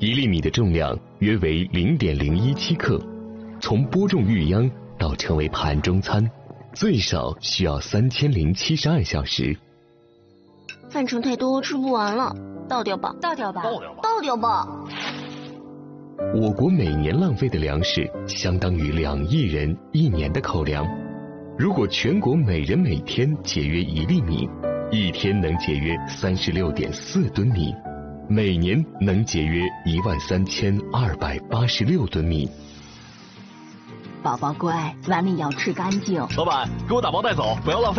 1粒米的重量约为0.017克，从播种育秧到成为盘中餐，最少需要3072小时。 饭盛太多，吃不完了，倒掉吧， 倒掉吧， 倒掉吧。 我国每年浪费的粮食相当于2亿人1年的口粮。如果全国每人每天节约1粒米，一天能节约36.4吨米，每年能节约13286吨米。 宝宝乖，碗里要吃干净。 老板，给我打包带走，不要浪费。